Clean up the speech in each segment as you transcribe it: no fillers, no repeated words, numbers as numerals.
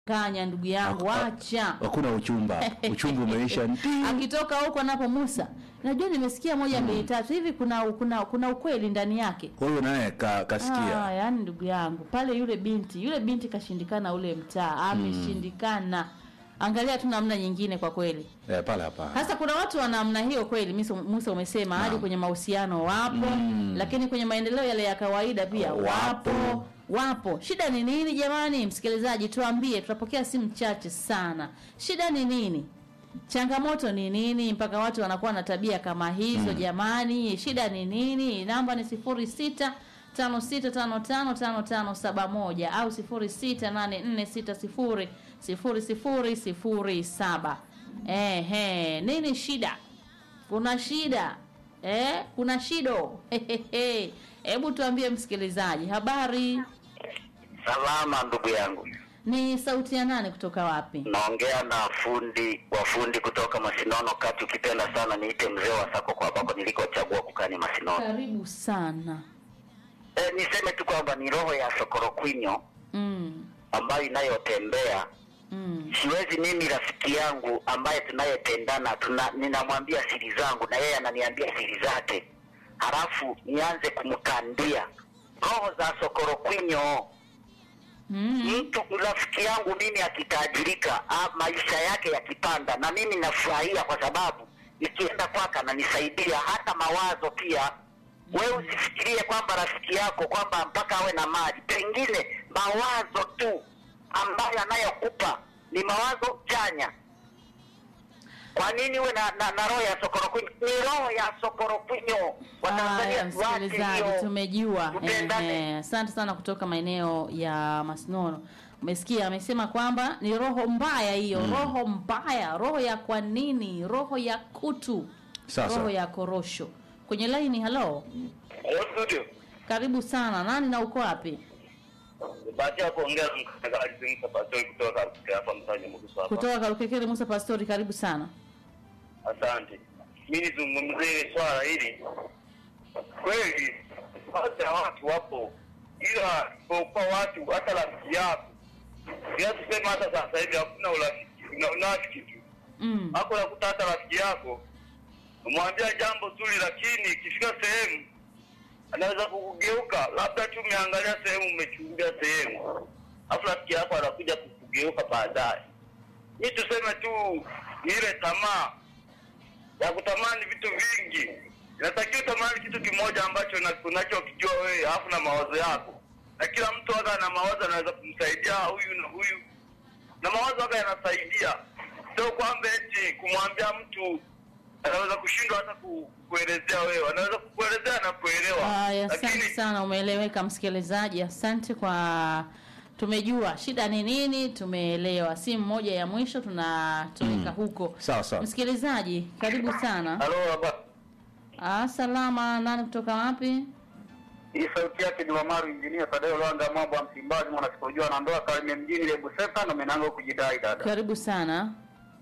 Kanya ndugu yangu acha. Hakuna uchumba. Uchumba umeisha. Akitoka huko napo Musa. Najua nimesikia moja mbili tatu hivi kuna ukweli ndani yake. Huyo naye kasikia. Yaani ndugu yangu, pale yule binti kashindikana ule mtaa, ameshindikana. Angalia tu namna nyingine kwa kweli. Pale hapa. Sasa kuna watu wana namna hiyo kweli, Musa umesema hadi kwenye mahusiano wapo, lakini kwenye maendeleo yale ya kawaida pia wapo. Shida ni nini jamani? Msikilizaji tuambie, tutapokea simu chache sana. Shida ni nini? Changamoto ni nini mpaka watu wanakuwa na tabia kama hizo jamani? Shida ni nini? Namba ni 0656555571 au 0684600007. Nini shida? Kuna shida? Kuna shido. Hebu tuambie msikilizaji, habari? Salama ndugu yangu. Ni sauti ya nani kutoka wapi? Naongea na wafundi kutoka Masinono kati, ukipenda sana niite mzee wa sako kwa bako nilikochagua kukani Masinono. Karibu sana. Niseme tu kwamba ni roho ya Sokorokwinyo ambayo inayotembea. Siwezi mimi rafiki yangu ambaye tunayetendana ninamwambia siri zangu na yeye ananiambia siri zake. Halafu nianze kumkandia. Roho za Sokorokwinyo. Mtu rafiki yangu mimi akitajirika, maisha yake yakipanda, na mimi nafurahia kwa sababu nikienda kwake ananisaidia hata mawazo pia. Wewe usifikirie kwamba rafiki yako kwamba mpaka awe na mali, pengine mawazo tu ambayo anayokupa ni mawazo chanya. Kwa nini uwe na roho ya Sokorokwinyo? Ni roho ya Sokorokwinyo. Watanzania msikilizaji tumejua. Asante sana kutoka maeneo ya Masinono. Umesikia amesema kwamba ni roho mbaya hiyo, roho mbaya, roho ya kwa nini? Roho ya kutu. Sasa. Roho ya korosho. Kwenye line hello. Studio. Karibu sana. Nani na uko wapi? Baada ya kuongea mkakati Musa Pastori kutoka hapa mtani Musa. Kutoka Kalukekere Musa Pastori, karibu sana. Asante. Mimi nizungumzie swala hili. Kweli baadhi ya watu wapo, ila kwa watu hata rafiki yako. Bila tuseme hata sasa hivi hakuna urafiki, una unafiki tu. Hapo unakuta hata rafiki yako umwambia jambo zuri, lakini ikifika sehemu anaweza kukugeuka, labda tu umeangalia sehemu, umechungulia sehemu, afu rafiki yako anakuja kukugeuka baadaye. Ni tuseme tu ile tamaa ya kutamani vitu vingi. Inatakiwa tamani kitu kimoja ambacho unachokijua wewe, afu na mawazo yako. Na kila mtu ana mawazo anaweza kumsaidia huyu na huyu. Na mawazo yake yanasaidia. Sio kwamba eti kumwambia mtu anaweza kushindwa hata kuelezea wewe. Anaweza kukuelezea na kuelewa. Asante sana, umeeleweka msikilizaji. Asante kwa tumejua shida ni nini, tumeelewa. Simu moja ya mwisho tunatoweka huko. Sawa. Msikilizaji, karibu sana. Halo baba. Salama, nani kutoka wapi? Hii sauti yake ni Wamaru Engineer Tadeo Lwanga mambo ya Msimbazi, mwana sikojua na ndoa Karimia mjini Lebu Seka na menango kujidai dada. Karibu sana.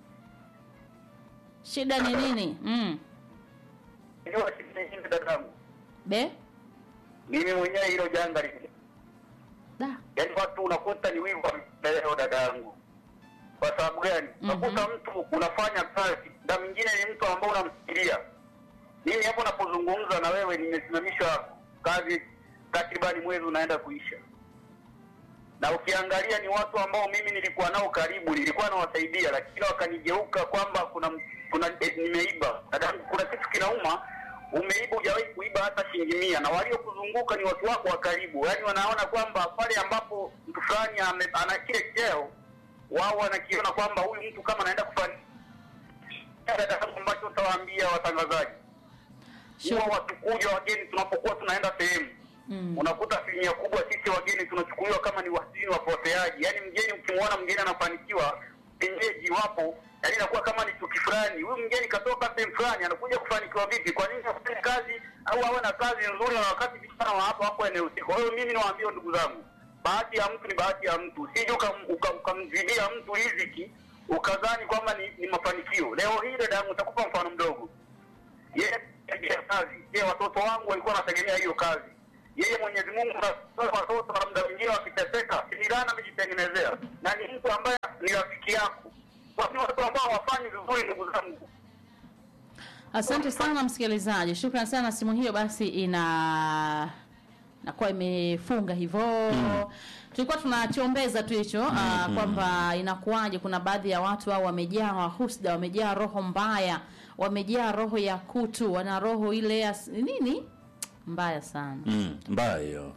Shida ni nini? Unajua shida ni nini dadangu? Mimi mwenyewe hilo janga lile. Yaani watu unakuta ni wivu leo dadangu. Kwa sababu gani? Unakuta mtu unafanya kazi, na mwingine ni mtu ambaye unamfikiria. Mimi hapo napozungumza na wewe nimesimamishwa kazi takribani mwezi unaenda kuisha. Na ukiangalia ni watu ambao mimi nilikuwa nao karibu, nilikuwa nawasaidia, lakini wakanigeuka kwamba kuna nimeiba. Dadangu, kuna kitu kinauma, umeiba hujawahi kuiba hata shilingi 100, na waliokuzunguka ni watu wako wa karibu. Yaani wanaona kwamba pale ambapo mtu fulani ana kile cheo, wao wanakiona kwamba huyu mtu kama anaenda kufanya dadangu, ambacho utawaambia watangazaji. Huwa watu kuja wageni tunapokuwa tunaenda sehemu. Unakuta asilimia kubwa sisi wageni tunachukuliwa kama ni wazini wapoteaji. Yaani mgeni ukimwona mgeni anafanikiwa, penyeji wapo, yaani inakuwa kama ni chuki fulani. Huyu mgeni katoka sehemu fulani anakuja kufanikiwa vipi? Kwa nini afanye kazi au awe na kazi nzuri na wakati vijana wa hapo eneo usiku? Kwa hiyo mimi nawaambia ndugu zangu, bahati ya mtu ni bahati ya mtu. Usije ukamzidia mtu riziki ukadhani kwamba ni mafanikio. Leo hii dadangu nitakupa mfano mdogo. Kazi. Watoto wangu walikuwa wanategemea hiyo kazi. yeye Mwenyezi Mungu anatoa watoto na muda mwingine wakiteseka, ni laana amejitengenezea. Na ni mtu ambaye ni rafiki yako. Kwa hiyo watu ambao hawafanyi vizuri, ndugu zangu. Asante sana msikilizaji. Shukrani sana, simu hiyo basi nakuwa imefunga hivyo. Tulikuwa tunachombeza tu hicho kwamba inakuwaje kuna baadhi ya watu hao wamejaa husda, wamejaa roho mbaya, wamejaa roho ya kutu, wana roho ile ya nini? Mbaya sana. Mbaya hiyo.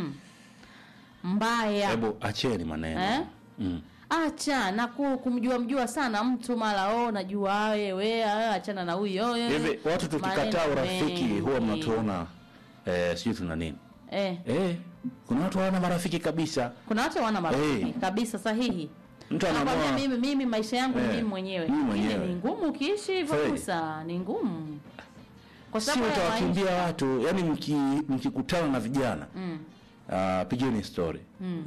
Mbaya. Hebu acheni maneno. Acha na kumjua sana mtu mara najua wewe achana na huyo. Hivi watu tukikataa urafiki huwa mnatuona sio tuna nini? Kuna watu hawana marafiki kabisa. Kuna watu hawana marafiki kabisa, sahihi. Mtu anaamua mimi maisha yangu ni mimi mwenyewe. Ni ngumu ukiishi hivyo kusa, ni ngumu. Kwa sababu utawakimbia watu, yani mkikutana na vijana. Pigeni story.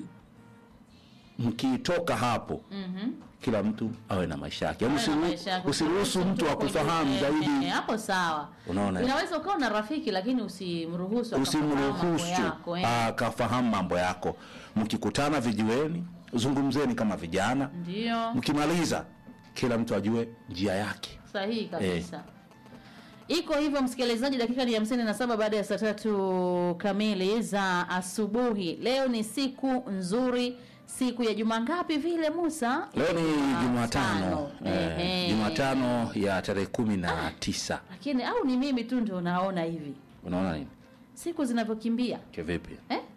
Mkitoka hapo kila mtu awe na maisha yake. Usiruhusu mtu akufahamu zaidi. Hapo sawa. Unaona? Unaweza ukawa na rafiki lakini usimruhusu akafahamu mambo yako. Mkikutana vijiweni, zungumzeni kama vijana. Ndio. Mkimaliza kila mtu ajue njia yake. Sahihi kabisa. Iko hivyo msikilizaji, dakika ni 57 baada ya saa 3 kamili za asubuhi. Leo ni siku nzuri, siku ya juma ngapi vile Musa? Leo ni Jumatano. Jumatano ya tarehe 19. Lakini au ni mimi tu ndio naona hivi? Unaona nini? Siku zinavyokimbia. Kivipi?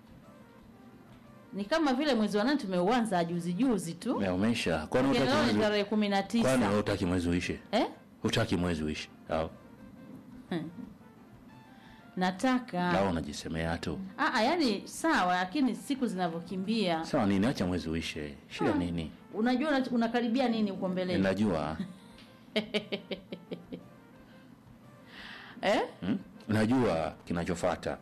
Ni kama vile mwezi wa 8 tumeuanza juzi tu. Umeisha. Kwani utaki tarehe 19? Kwani utaki mwezi uishe? Utaki mwezi uishe? Au? Nataka. Lao unajisemea tu. Yani sawa, lakini siku zinavyokimbia. Sawa nini, acha mwezi uishe. Shida nini? Unajua unakaribia nini uko mbele? Ninajua. Unajua kinachofuata.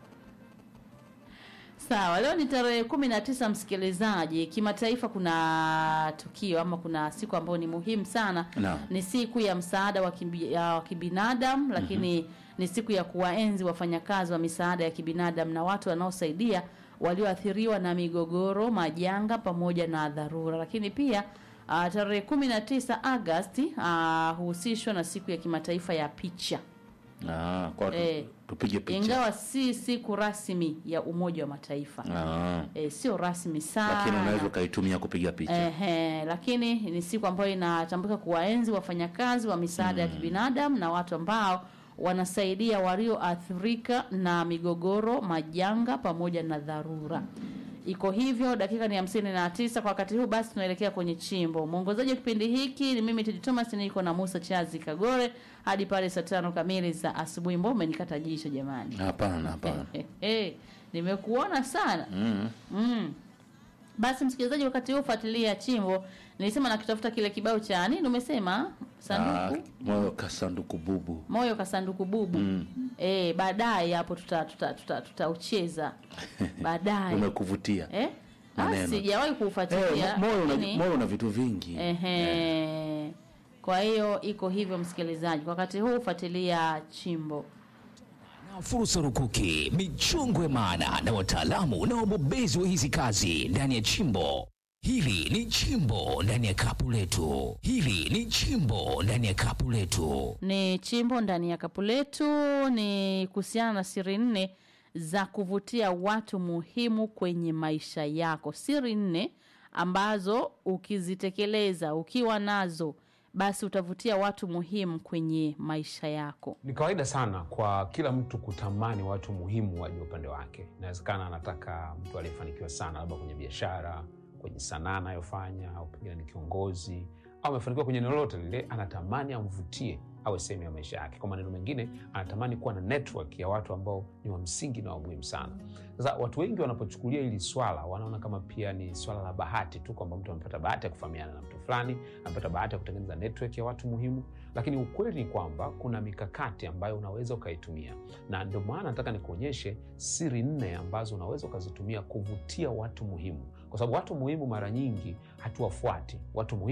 Sawa, leo ni tarehe 19 msikilizaji. Kimataifa kuna tukio ama kuna siku ambayo ni muhimu sana. Ni siku ya msaada wa kibinadamu, lakini ni siku ya kuwaenzi wafanyakazi wa misaada ya kibinadamu na watu wanaosaidia walioathiriwa na migogoro, majanga pamoja na dharura. Lakini pia tarehe 19 Agosti huhusishwa na siku ya kimataifa ya picha. Kwa tupige picha. Ingawa si siku rasmi ya Umoja wa Mataifa. Sio rasmi sana. Lakini unaweza kaitumia kupiga picha. Lakini ni siku ambayo inatambulika kuwaenzi wafanyakazi wa misaada ya kibinadamu na watu ambao wanasaidia walioathirika na migogoro, majanga pamoja na dharura. Iko hivyo, dakika ni 59 kwa wakati huu. Basi tunaelekea kwenye chimbo. Mwongozaji wa kipindi hiki ni mimi Teddy Thomas, niko na Musa Chazi Kagore hadi pale saa 5 kamili za asubuhi. Mbona umenikata jicho jamani? Hapana. Nimekuona sana. Basi msikilizaji, wakati huu fuatilia chimbo. Nilisema nakitafuta kile kibao cha nini umesema? Sanduku? Moyo kasanduku bubu. Moyo kasanduku bubu. Baadaye hapo tutaucheza. Baadaye. Umekuvutia. Sijawahi kufuatilia. Moyo una vitu vingi. Kwa hiyo iko hivyo msikilizaji. Kwa wakati huu fuatilia chimbo. Na fursa rukuki, michongwe maana na wataalamu na wabobezi wa hizi kazi ndani ya chimbo. Hili ni chimbo ndani ya kapu letu. Ni chimbo ndani ya kapu letu, ni kuhusiana na siri 4 za kuvutia watu muhimu kwenye maisha yako. Siri 4 ambazo ukizitekeleza, ukiwa nazo, basi utavutia watu muhimu kwenye maisha yako. Ni kawaida sana kwa kila mtu kutamani watu muhimu waje upande wake. Inawezekana anataka mtu aliyefanikiwa sana labda kwenye biashara, kwenye sanaa anayofanya, au pengine ni kiongozi, au amefanikiwa kwenye eneo lolote lile, anatamani amvutie awe sehemu ya maisha yake. Kwa maneno mengine, anatamani kuwa na network ya watu ambao ni wa msingi na wa muhimu sana. Sasa watu wengi wanapochukulia hili swala, wanaona kama pia ni swala la bahati tu, kwamba mtu amepata bahati ya kufahamiana na mtu fulani, amepata bahati ya kutengeneza network ya watu muhimu. Lakini ukweli ni kwamba kuna mikakati ambayo unaweza ukaitumia. Na ndio maana nataka nikuonyeshe siri 4 ambazo unaweza ukazitumia kuvutia watu muhimu. Kwa sababu watu muhimu mara nyingi hatuwafuati. Watu muhimu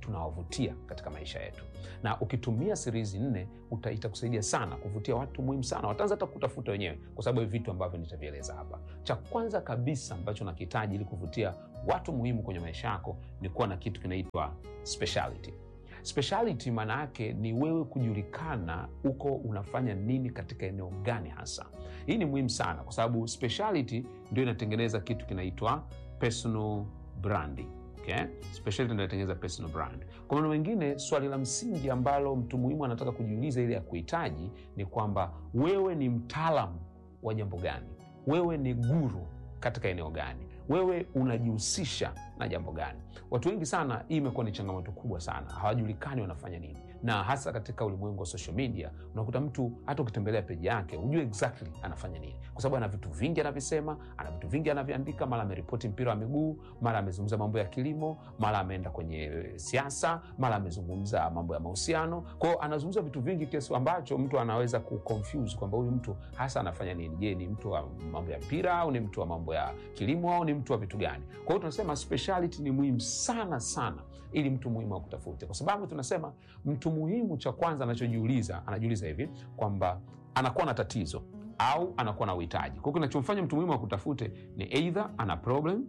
tunawavutia katika maisha yetu. Na ukitumia siri hizi 4 itakusaidia sana kuvutia watu muhimu sana. Wataanza hata kutafuta wenyewe kwa sababu ya vitu ambavyo nitavieleza hapa. Cha kwanza kabisa ambacho unakihitaji ili kuvutia watu muhimu kwenye maisha yako ni kuwa na kitu kinaitwa speciality. Speciality maana yake ni wewe kujulikana uko unafanya nini katika eneo gani hasa. Hii ni muhimu sana kwa sababu speciality ndio inatengeneza kitu kinaitwa personal branding. Okay? Speciality ndio inatengeneza personal brand. Kwa maana mengine, swali la msingi ambalo mtu muhimu anataka kujiuliza ili ya kuhitaji ni kwamba wewe ni mtaalamu wa jambo gani? Wewe ni guru katika eneo gani? Wewe unajihusisha na jambo gani? Watu wengi sana, hii imekuwa ni changamoto kubwa sana, hawajulikani wanafanya nini. Na hasa katika ulimwengu wa social media, unakuta mtu hata ukitembelea peji yake hujue exactly anafanya nini, kwa sababu ana vitu vingi anavisema, ana vitu vingi anaviandika. Mara ameripoti mpira wa miguu, mara amezungumza mambo ya kilimo, mara ameenda kwenye siasa, mara amezungumza mambo ya mahusiano. Kwa hiyo anazungumza vitu vingi kiasi ambacho mtu anaweza kuconfuse kwamba huyu mtu hasa anafanya nini. Je, ni mtu wa mambo ya mpira au ni mtu wa mambo ya kilimo au ni mtu wa vitu gani? Kwa hiyo tunasema speciality ni muhimu sana sana ili mtu muhimu akutafute, kwa sababu tunasema mtu muhimu cha kwanza anajiuliza hivi kwamba anakuwa na tatizo au anakuwa na uhitaji. Kwa hiyo kinachomfanya mtu muhimu akutafute ni either ana problem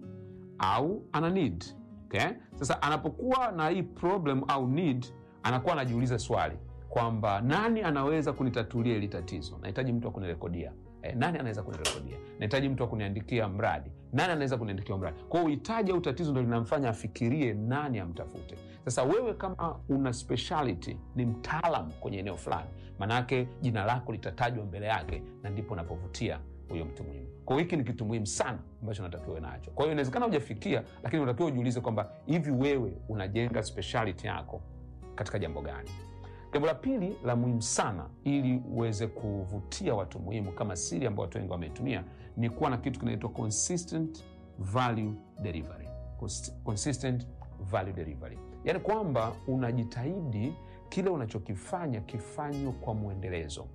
au ana need. Okay? Sasa anapokuwa na hii problem au need, anakuwa anajiuliza swali kwamba nani anaweza kunitatulia hili tatizo? Nahitaji mtu wa kunirekodia. Nani anaweza kunirekodia? Nahitaji mtu wa kuniandikia mradi. Nani anaweza kuniandikia mradi? Kwa hiyo uhitaji au tatizo ndio linamfanya afikirie nani amtafute. Sasa wewe kama una speciality, ni mtaalamu kwenye eneo fulani, maana yake jina lako litatajwa mbele yake, na ndipo unapovutia huyo mtu muhimu. Kwa hiyo hiki ni kitu muhimu sana ambacho unatakiwa nacho. Kwa hiyo inawezekana hujafikia, lakini unatakiwa ujiulize kwamba hivi wewe unajenga speciality yako katika jambo gani? Jambo la pili la muhimu sana ili uweze kuvutia watu muhimu, kama siri ambayo watu wengi wameitumia, ni kuwa na kitu kinaitwa consistent value delivery. Consistent value delivery. Yaani kwamba unajitahidi kile unachokifanya kifanywe kwa muendelezo.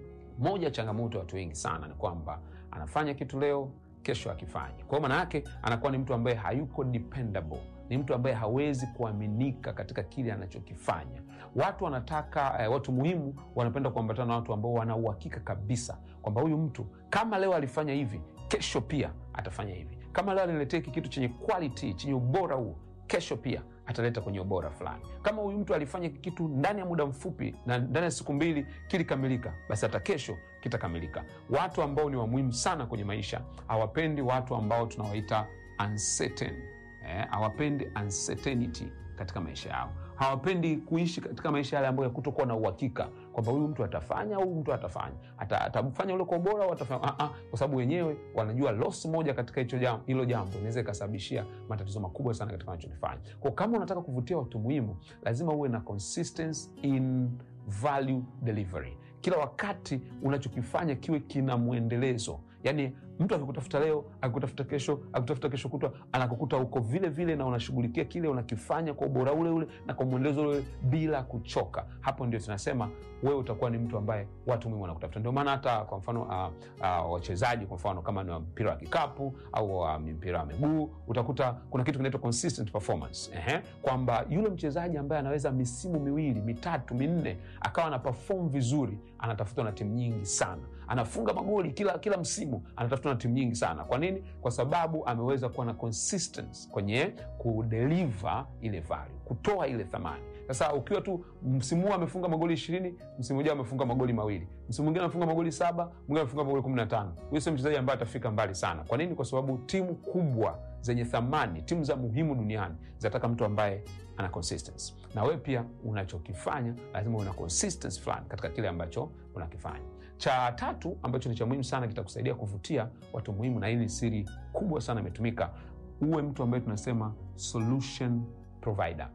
Moja changamoto ya watu wengi sana ni kwamba anafanya kitu leo, kesho akifanya. Kwa maana yake anakuwa ni mtu ambaye hayuko dependable. Ni mtu ambaye hawezi kuaminika katika kile anachokifanya. Watu wanataka watu muhimu wanapenda kuambatana na watu ambao wana uhakika kabisa kwamba huyu mtu kama leo alifanya hivi, kesho pia atafanya hivi. Kama leo aliletea kitu chenye quality, chenye ubora huu, kesho pia ataleta kwenye ubora fulani. Kama huyu mtu alifanya kitu ndani ya muda mfupi na ndani ya siku 2 kilikamilika, basi hata kesho kitakamilika. Watu ambao ni wa muhimu sana kwenye maisha hawapendi watu ambao tunawaita uncertain. Hawapendi uncertainty katika maisha yao. Hawapendi kuishi katika maisha yale ambayo kutokuwa na uhakika kwamba huyu mtu atafanya au mtu atafanya. Atafanya ule kwa ubora au atafanya. Kwa sababu wenyewe wanajua loss moja katika hilo jambo inaweza ikasababishia matatizo makubwa sana katika wanachokifanya. Kwa kama unataka kuvutia watu muhimu, lazima uwe na consistency in value delivery. Kila wakati unachokifanya kiwe kina muendelezo. Yaani mtu akikutafuta leo, akikutafuta kesho, akikutafuta kesho kutwa, anakukuta uko vile vile na unashughulikia kile unakifanya kwa ubora ule ule na kwa muendelezo ule bila kuchoka. Hapo ndio tunasema wewe utakuwa ni mtu ambaye watu muhimu wanakutafuta. Ndio maana hata kwa mfano wachezaji, kwa mfano kama ni mpira wa kikapu au mpira wa miguu, utakuta kuna kitu kinaitwa consistent performance. Kwamba yule mchezaji ambaye anaweza misimu 2, 3, 4 akawa ana perform vizuri, anatafutwa na timu nyingi sana. Anafunga magoli kila msimu, anatafutwa na timu nyingi sana. Kwa nini? Kwa sababu ameweza kuwa na consistency kwenye kudeliver ile value, kutoa ile thamani. Sasa ukiwa tu msimu huu amefunga magoli 20, msimu ujao amefunga magoli 2, msimu mwingine amefunga magoli 7, mwingine amefunga magoli 15, huyo sio mchezaji ambaye atafika mbali sana. Kwa nini? Kwa sababu timu kubwa zenye thamani, timu za muhimu duniani zinataka mtu ambaye ana consistency. Na wewe pia unachokifanya lazima una consistency fulani katika kile ambacho unakifanya. Cha tatu ambacho ni cha muhimu sana kitakusaidia kuvutia watu muhimu, na hii ni siri kubwa sana imetumika, uwe mtu ambaye tunasema solution provider.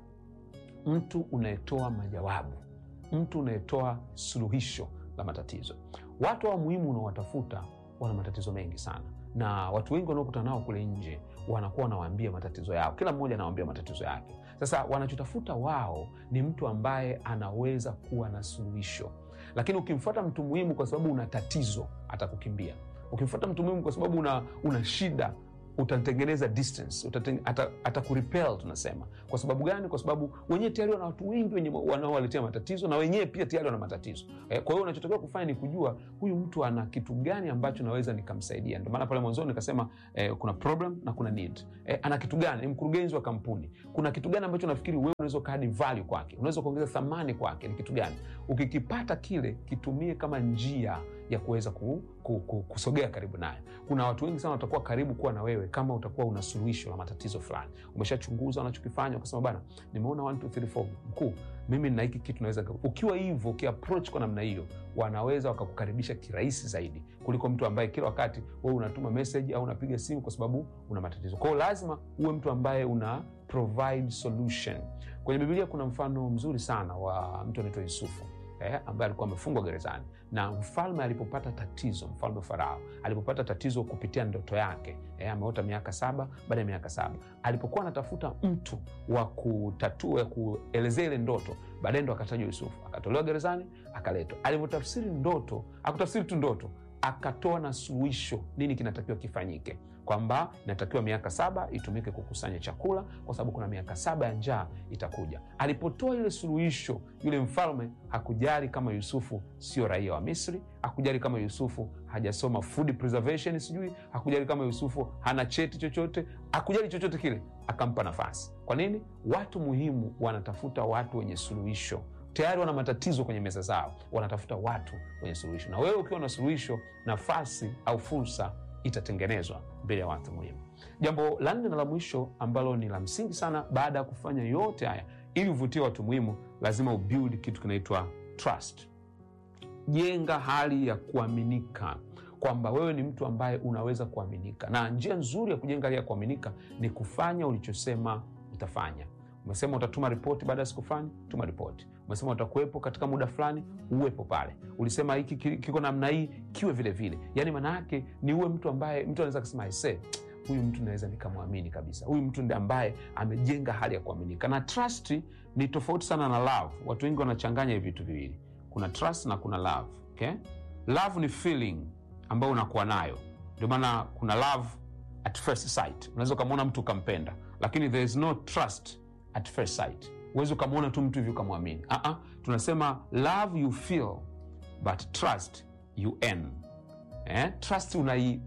Mtu unayetoa majawabu, mtu unayetoa suluhisho la matatizo. Watu wa muhimu unaowatafuta wana matatizo mengi sana, na watu wengi wanaokutana nao kule nje wanakuwa wanawaambia matatizo yao. Kila mmoja anawaambia matatizo yake. Sasa wanachotafuta wao ni mtu ambaye anaweza kuwa na suluhisho. Lakini ukimfuata mtu muhimu kwa sababu una tatizo, atakukimbia. Ukimfuata mtu muhimu kwa sababu una shida, utatengeneza distance, atakurepel tunasema. Kwa sababu gani? Kwa sababu wenyewe tayari wana watu wengi wanaowaletea matatizo, na wenyewe pia tayari wana matatizo. Kwa hiyo unachotakiwa kufanya ni kujua huyu mtu ana kitu gani ambacho naweza nikamsaidia. Ndio maana pale mwanzo nikasema kuna problem na kuna need. Ana kitu gani? Ni mkurugenzi wa kampuni. Kuna kitu gani ambacho nafikiri wewe unaweza kuadd value kwake? Unaweza kuongeza thamani kwake? Ni kitu gani? Ukikipata kile, kitumie kama njia ya kuweza kusogea karibu naye. Kuna watu wengi sana watakuwa karibu kuwa na wewe kama utakuwa una suluhisho la matatizo fulani. Umeshachunguza wanachokifanya, ukasema bana, nimeona 1 2 3 4 mkuu, mimi nina hiki kitu naweza. Ukiwa hivyo, ukiapproach kwa namna hiyo, wanaweza wakakukaribisha kirahisi zaidi kuliko mtu ambaye kila wakati wewe unatuma message au unapiga simu kwa sababu una matatizo. Kwa hiyo lazima uwe mtu ambaye una provide solution. Kwenye Biblia kuna mfano mzuri sana wa mtu anaitwa Yusufu, ambaye alikuwa amefungwa gerezani, na mfalme alipopata tatizo, mfalme Farao alipopata tatizo kupitia ndoto yake, ameota miaka 7, baada ya miaka 7 alipokuwa anatafuta mtu wa kutatua, kuelezea ile ndoto, baadaye ndo akatajwa Yusufu. Akatolewa gerezani, akaletwa. Alipotafsiri ndoto, akutafsiri tu ndoto, akatoa na suluhisho nini kinatakiwa kifanyike, kwamba inatakiwa miaka 7 itumike kukusanya chakula kwa sababu kuna miaka 7 ya njaa itakuja. Alipotoa ile suluhisho, yule mfalme hakujali kama Yusufu sio raia wa Misri, hakujali kama Yusufu hajasoma food preservation, sijui hakujali kama Yusufu hana cheti chochote, hakujali chochote kile, akampa nafasi. Kwa nini? Watu muhimu wanatafuta watu wenye suluhisho. Tayari wana matatizo kwenye meza zao, wanatafuta watu wenye suluhisho. Na wewe ukiwa na suluhisho, nafasi au fursa itatengenezwa mbele ya watu muhimu. Jambo la 4 na la mwisho ambalo ni la msingi sana, baada ya kufanya yote haya ili uvutie watu muhimu, lazima ubuild kitu kinaitwa trust. Jenga hali ya kuaminika, kwamba wewe ni mtu ambaye unaweza kuaminika. Na njia nzuri ya kujenga hali ya kuaminika ni kufanya ulichosema utafanya. Umesema utatuma ripoti baada ya siku fulani, tuma ripoti. Umesema utakuwepo katika muda fulani, uwepo pale. Ulisema hiki kiko namna hii, kiwe vile vile. Yaani maana yake ni uwe mtu ambaye mtu anaweza kusema huyu mtu naweza nikamwamini kabisa. Huyu mtu ndiye ambaye amejenga hali ya kuaminika. Na trust ni tofauti sana na love. Watu wengi wanachanganya hivi vitu viwili. Kuna trust na kuna love, okay? Love ni feeling ambayo unakuwa nayo. Ndio maana kuna love at first sight. Unaweza kumuona mtu ukampenda, lakini there is no trust at first sight. Uwezi ukamwona tu mtu hivi ukamwamini. Tunasema love you feel, but trust you earn. Trust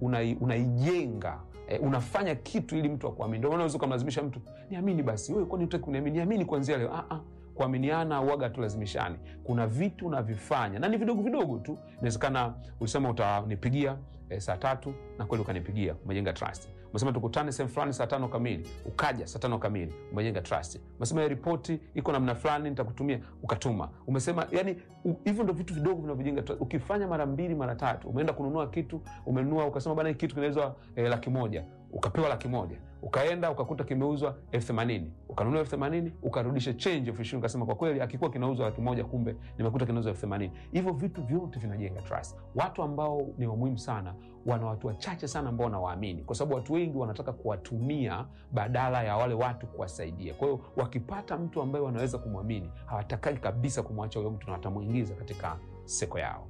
unaijenga. Unafanya kitu ili mtu akuamini. Ndio maana unaweza kumlazimisha mtu, niamini basi. Wewe kwani unataka kuniamini? Niamini kuanzia leo. Kuaminiana huaga tulazimishani. Kuna vitu unavifanya na ni vidogo vidogo tu. Inawezekana ulisema utanipigia saa 3 na kweli ukanipigia, umejenga trust. Umesema tukutane sehemu fulani saa 5 kamili, ukaja saa 5 kamili, umejenga trust. Umesema ripoti iko namna fulani nitakutumia, ukatuma. Umesema, yani hivyo ndio vitu vidogo vinavyojenga trust. Ukifanya mara 2 mara 3, umeenda kununua kitu, umenunua ukasema bana hiki kitu kinauzwa 100,000, ukapewa 100,000. Ukaenda ukakuta kimeuzwa 80,000, ukanunua 80,000, ukarudisha change of issue, ukasema kwa kweli akikuwa kinauzwa 100,000 kumbe nimekuta kinauzwa 80,000. Hivyo vitu vyote vinajenga trust. Watu ambao ni muhimu sana, wana watu wachache sana ambao wanawaamini, kwa sababu watu wengi wanataka kuwatumia badala ya wale watu kuwasaidia. Kwa hiyo wakipata mtu ambaye wanaweza kumwamini, hawatakai kabisa kumwacha huyo mtu na watamuingiza katika seko yao.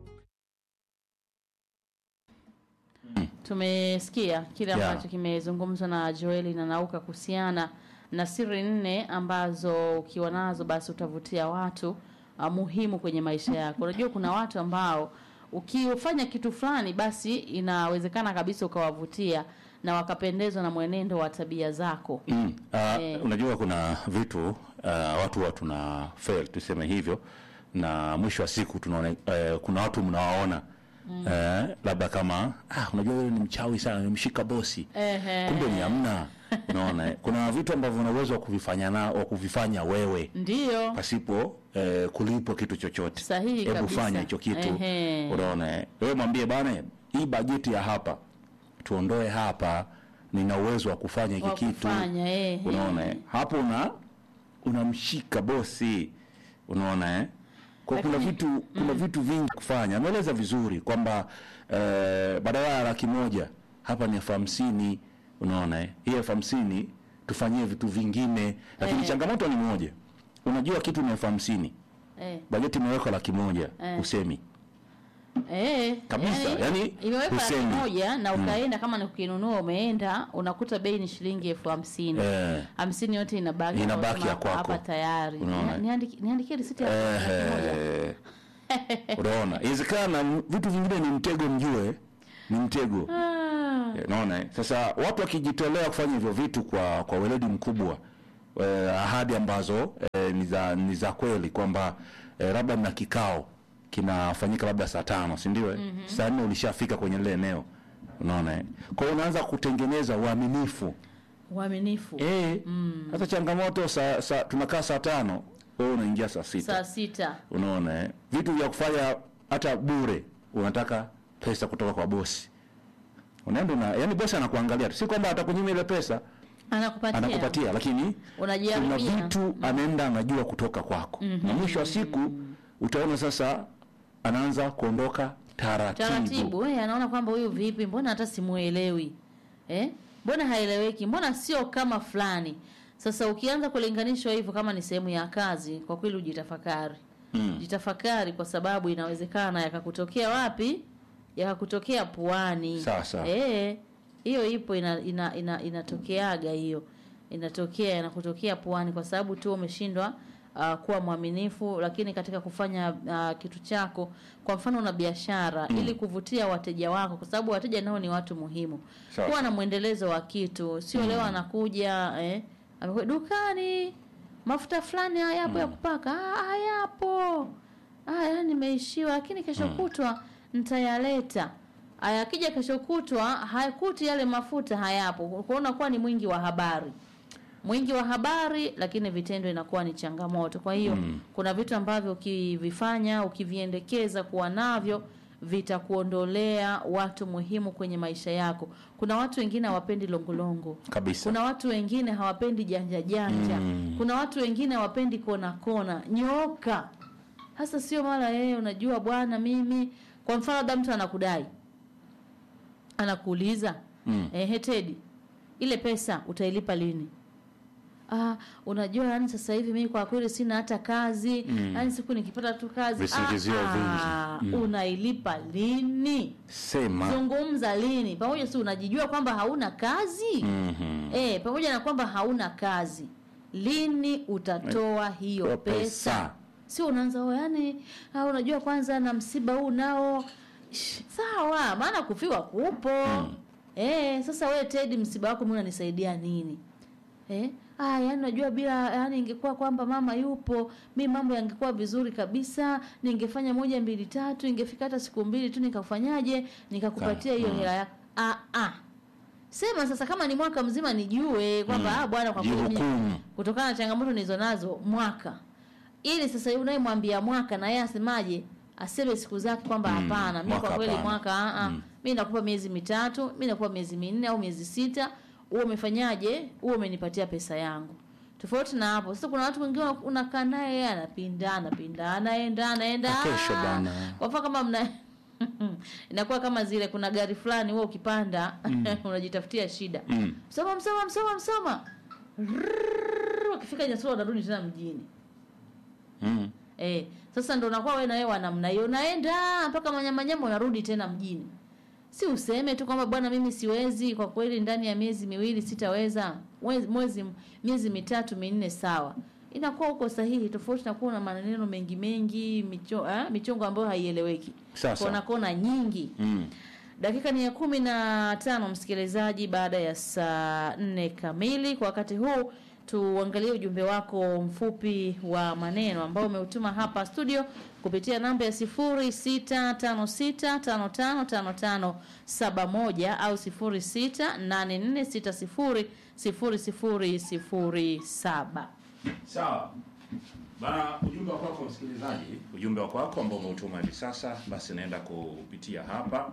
Tumesikia kile ambacho kimezungumzwa na Joeli na Nauka kuhusiana na siri 4 ambazo ukiwa nazo basi utavutia watu muhimu kwenye maisha yako. Unajua kuna watu ambao ukifanya kitu fulani basi inawezekana kabisa ukawavutia na wakapendezwa na mwenendo wa tabia zako. Unajua kuna vitu watu tuna fail tuseme hivyo, na mwisho wa siku tunaona kuna watu mnawaona labda kama unajua wewe ni mchawi sana, umemshika bosi. Kumbe ni hamna. Unaona kuna vitu ambavyo una uwezo wa kuvifanya wewe ndio pasipo kulipwa kitu chochote. Hebu fanya hicho kitu. Unaona wewe mwambie bana, hii bajeti ya hapa tuondoe hapa, nina uwezo wa kufanya hiki kitu. Unaona hapo unamshika bosi. Unaona kuna vitu vingi kufanya. Ameeleza vizuri kwamba badala ya 100,000 hapa ni 50,000. Unaona hii 50,000 tufanyie vitu vingine. Lakini changamoto ni moja. Unajua kitu ni 50,000. Bajeti imewekwa 100,000, usemi Kabisa, yani imeweka husemi. moja na ukaenda kama ni kukinunua umeenda unakuta bei ni shilingi 50,000. 50 yote inabaki ya kwako. Hapa tayari. Niandikie risiti ya moja. Unaona? Inawezekana vitu vingine ni mtego, mjue ni mtego. Unaona? Sasa watu wakijitolea kufanya hivyo vitu kwa weledi mkubwa, ahadi ambazo ni za kweli kwamba labda na kikao kinafanyika labda saa 5, si ndio? Saa 4 ulishafika kwenye ile eneo. Unaona? Kwa hiyo unaanza kutengeneza uaminifu. Hata changamoto tunakaa saa 5, wewe unaingia saa 6. Saa 6. Unaona? Vitu vya kufanya hata bure, unataka pesa kutoka kwa bosi. Unaenda yani bosi anakuangalia. Si kwamba atakunyima ile pesa, anakupatia lakini kuna vitu anaenda anajua kutoka kwako. Na mwisho wa siku utaona sasa anaanza kuondoka taratibu. Anaona kwamba huyu vipi, mbona hata simuelewi. Mbona haeleweki, mbona sio kama fulani. Sasa ukianza kulinganishwa hivyo kama ni sehemu ya kazi, kwa kweli ujitafakari. Jitafakari, kwa sababu inawezekana yakakutokea wapi? Yakakutokea puani. Sasa hiyo ipo inatokeaga hiyo. Inakutokea puani kwa sababu tu umeshindwa kuwa mwaminifu. Lakini katika kufanya kitu chako, kwa mfano una biashara, ili kuvutia wateja wako, kwa sababu wateja nao ni watu muhimu. Kuwa na muendelezo wa kitu, sio leo anakuja amekuwa dukani, mafuta fulani hayapo ya kupaka, hayapo, nimeishiwa, lakini kesho kutwa nitayaleta. Akija kesho kutwa hayakuti yale mafuta, hayapo. Kuona kuwa ni mwingi wa habari, lakini vitendo inakuwa ni changamoto. Kwa hiyo kuna vitu ambavyo ukivifanya, ukiviendekeza kuwa navyo, vitakuondolea watu muhimu kwenye maisha yako. Kuna watu wengine hawapendi longolongo kabisa. Kuna watu wengine hawapendi janja. Kuna watu wengine hawapendi kona nyoka. Hasa sio mara unajua bwana mimi, kwa mfano mtu anakudai, anakuuliza Teddy, ile pesa utailipa lini? Unajua yani sasa hivi mimi kwa kweli sina hata kazi. Yani siku nikipata tu kazi. Visingizio vingi. Unailipa lini? Sema. Zungumza lini? Pamoja si unajijua kwamba hauna kazi? Pamoja na kwamba hauna kazi, lini utatoa hiyo pesa? Sio unaanza yani unajua kwanza na msiba huu nao. Sawa, maana kufiwa kupo. Sasa wewe Teddy, msiba wako mimi unanisaidia nini? Yani unajua bila yani ingekuwa kwamba mama yupo, mimi mambo yangekuwa vizuri kabisa, ningefanya 1 2 3, ingefika hata siku 2 tu nikakufanyaje, nikakupatia hiyo hela ya Sema sasa kama ni mwaka mzima nijue kwamba bwana kwa kweli kutokana na changamoto nizo nazo mwaka. Ili sasa yule unayemwambia mwaka na yeye asemaje? Aseme siku zake kwamba hapana, mimi kwa kweli mwaka mimi nakupa miezi 3, mimi nakupa miezi 4 au miezi 6. Wewe umefanyaje? Wewe umenipatia pesa yangu. Tofauti na hapo. Sasa kuna watu wengine unakaa naye anapinda, anaenda. Kesho bana. Kwa mfano kama inakuwa kama zile kuna gari fulani wewe ukipanda unajitafutia shida. Msoma. Ukifika Nyasoro unarudi tena mjini. Sasa ndo unakuwa wewe na wewe wa namna hiyo. Unaenda mpaka Manyamanyama unarudi tena mjini. Si useme tu kwamba bwana mimi siwezi, kwa kweli ndani ya miezi 2 sitaweza. Miezi 3 4 sawa. Inakuwa uko sahihi, tofauti na kuwa na maneno mengi michongo ambayo haieleweki. Kona nyingi. Dakika ni ya 15 msikilizaji, baada ya saa 4 kamili. Kwa wakati huu tuangalie ujumbe wako mfupi wa maneno ambao umeutuma hapa studio kupitia namba ya 0656555571 au 0684600007. Sawa. Bana, ujumbe wako kwa msikilizaji, ujumbe wako ambao umeutuma hivi sasa, basi naenda kupitia hapa.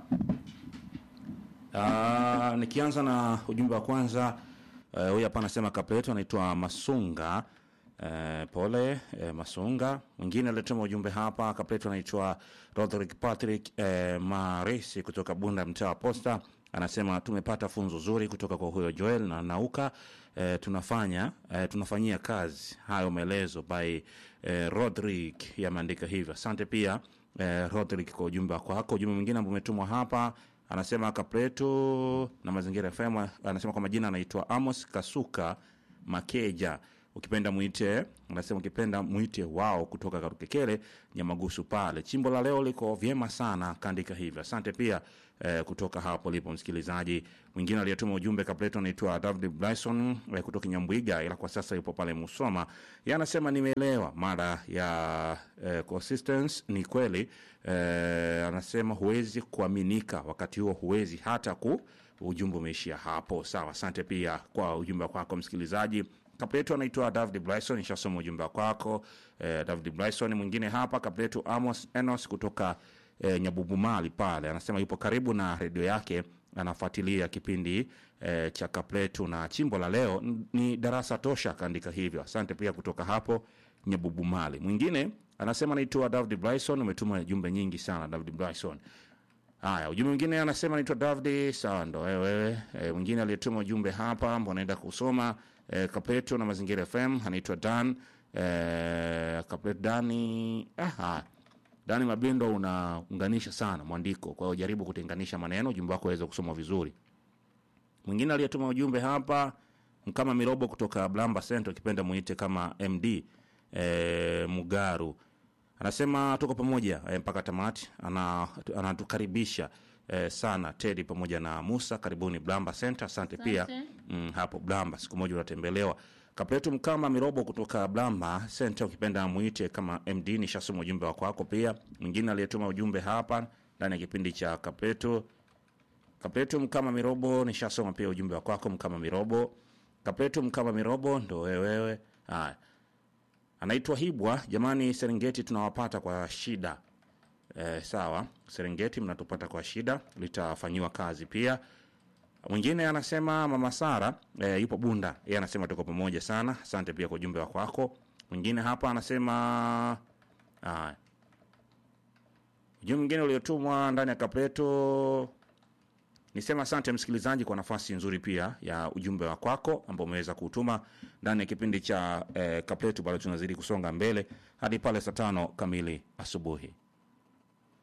Nikianza na ujumbe wa kwanza, huyu hapa anasema kapleto anaitwa Masunga. Pole Masunga. Mwingine alituma ujumbe hapa, kapleto anaitwa Roderick Patrick Maresi kutoka Bunda mtaa wa Posta. Anasema tumepata funzo zuri kutoka kwa huyo Joel na Nauka. Tunafanyia kazi hayo maelezo by Roderick yameandika hivyo. Asante pia Rodrick kwa ujumbe wako. Ujumbe mwingine ambao umetumwa hapa anasema Kapleto na Mazingira FM, anasema kwa majina anaitwa Amos Kasuka Makeja, ukipenda muite wao kutoka Karukekele Nyamagusu pale. Chimbo la leo liko vyema sana, kaandika hivyo. Asante pia kutoka hapo lipo msikilizaji. Mwingine aliyetuma ujumbe Kapleto anaitwa David Bryson kutoka Nyambwiga, ila kwa sasa yupo pale Musoma. Yeye anasema nimeelewa mada ya consistency, ni kweli. Anasema huwezi kuaminika, wakati huo huwezi hata ujumbe umeishia hapo. Sawa, asante pia kwa ujumbe wako msikilizaji. Kapleto anaitwa David Bryson, nishasoma ujumbe wako David Bryson. Mwingine hapa Kapleto Amos Enos kutoka Nyabubumali pale, anasema yupo karibu na redio yake, anafuatilia kipindi cha Kapleto na chimbo la leo ni darasa tosha, kaandika hivyo. Asante pia kutoka hapo Nyabubumali. Mwingine anasema anaitwa David Bryson, umetuma ujumbe nyingi sana David Bryson. Haya, ujumbe mwingine anasema anaitwa David, sawa ndo wewe. Mwingine aliyetuma ujumbe hapa ambao naenda kusoma Kapleto na Mazingira FM anaitwa Dan Kapleto Dani Mabindo, unaunganisha sana mwandiko, kwa hiyo jaribu kutenganisha maneno, ujumbe wako uweze kusoma vizuri. Mwingine aliyetuma ujumbe hapa Mkama Mirobo kutoka Blamba Center, ukipenda muite kama MD Mugaru, anasema tuko pamoja mpaka tamati. Anatukaribisha sana Teddy pamoja na Musa, karibuni Blamba Center. Asante pia hapo Blamba, siku moja unatembelewa. Kapleto Mkama Mirobo kutoka Blamba Center, ukipenda muite kama MD. Nishasoma ujumbe wako pia. Mwingine aliyetuma ujumbe hapa ndani ya kipindi cha Kapleto Mkama Mirobo, nishasoma pia ujumbe wako Mkama Mirobo. Kapleto Mkama Mirobo ndo wewe. Haya, anaitwa Hibwa, jamani Serengeti tunawapata kwa shida. Sawa, Serengeti mnatupata kwa shida, litafanywa kazi pia. Mwingine anasema Mama Sara yupo Bunda, yeye anasema tuko pamoja sana. Asante pia kwa ujumbe wako. Mwingine hapa anasema ujumbe mwingine uliotumwa ndani ya Kapleto, nisema asante msikilizaji kwa nafasi nzuri pia ya ujumbe wako ambao umeweza kutuma ndani ya kipindi cha Kapleto. Bado tunazidi kusonga mbele hadi pale saa 5 kamili asubuhi.